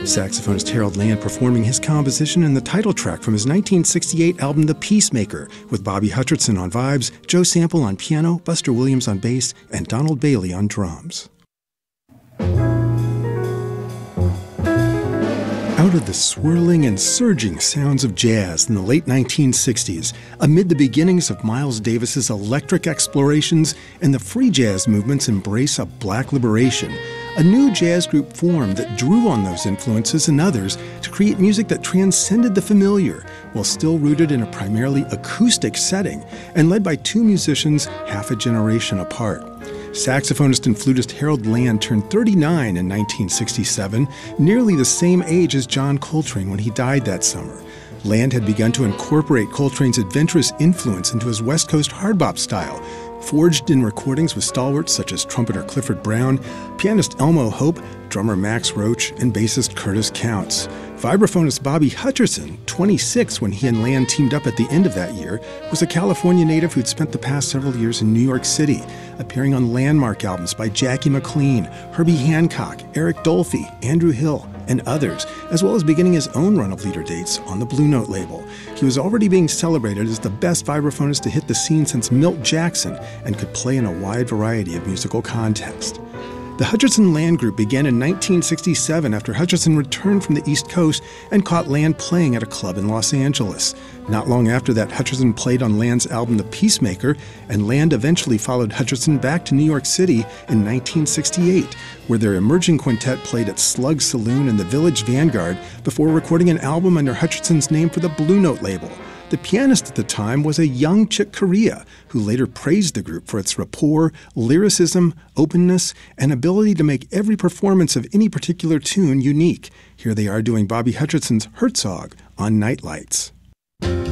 Saxophonist Harold Land performing his composition and the title track from his 1968 album The Peacemaker, with Bobby Hutcherson on vibes, Joe Sample on piano, Buster Williams on bass, and Donald Bailey on drums. Out of the swirling and surging sounds of jazz in the late 1960s, amid the beginnings of Miles Davis's electric explorations and the free jazz movement's embrace of black liberation, a new jazz group formed that drew on those influences and others to create music that transcended the familiar, while still rooted in a primarily acoustic setting and led by two musicians half a generation apart. Saxophonist and flutist Harold Land turned 39 in 1967, nearly the same age as John Coltrane when he died that summer. Land had begun to incorporate Coltrane's adventurous influence into his West Coast hard bop style, forged in recordings with stalwarts such as trumpeter Clifford Brown, pianist Elmo Hope, drummer Max Roach, and bassist Curtis Counts. Vibraphonist Bobby Hutcherson, 26 when he and Land teamed up at the end of that year, was a California native who'd spent the past several years in New York City, appearing on landmark albums by Jackie McLean, Herbie Hancock, Eric Dolphy, Andrew Hill, and others, as well as beginning his own run of leader dates on the Blue Note label. He was already being celebrated as the best vibraphonist to hit the scene since Milt Jackson and could play in a wide variety of musical contexts. The Hutcherson Land Group began in 1967 after Hutcherson returned from the East Coast and caught Land playing at a club in Los Angeles. Not long after that, Hutcherson played on Land's album The Peacemaker, and Land eventually followed Hutcherson back to New York City in 1968, where their emerging quintet played at Slug Saloon and the Village Vanguard before recording an album under Hutcherson's name for the Blue Note label. The pianist at the time was a young Chick Corea, who later praised the group for its rapport, lyricism, openness, and ability to make every performance of any particular tune unique. Here they are doing Bobby Hutcherson's Herzog on Night Lights.